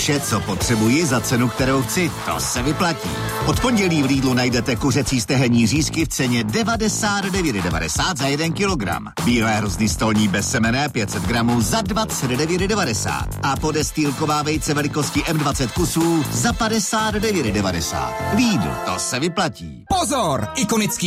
Vše, co potřebuji za cenu, kterou chci, to se vyplatí. Od pondělí v Lidlu najdete kuřecí stehenní řízky v ceně 99,90 za 1 kilogram. Bílé hrozny stolní bezsemenné 500 gramů za 29,90 a podestýlková vejce velikosti M20 kusů za 59,90. Lidl, to se vyplatí. Pozor! Ikonický